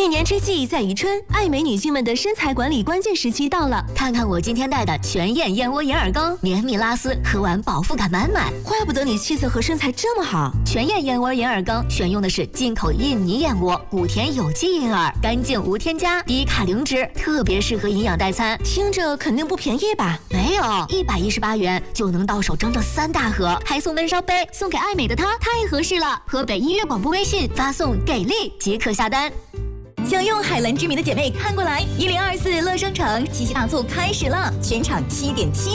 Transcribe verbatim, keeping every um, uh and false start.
一年之计在于春，爱美女性们的身材管理关键时期到了。 看看我今天带的全燕燕窝银耳羹，绵密拉丝，喝完饱腹感满满。 怪不得你气色和身材这么好。 全燕燕窝银耳羹选用的是进口印尼燕窝，古田有机银耳，干净无添加，低卡零脂，特别适合营养代餐。 听着肯定不便宜吧？ 没有，一百一十八元就能到手整整三大盒，还送温烧杯，送给爱美的她太合适了。河北音乐广播微信发送给力即可下单。 想用海蓝之谜的姐妹看过来，一零二四乐商城七夕大促开始了，全场七点七。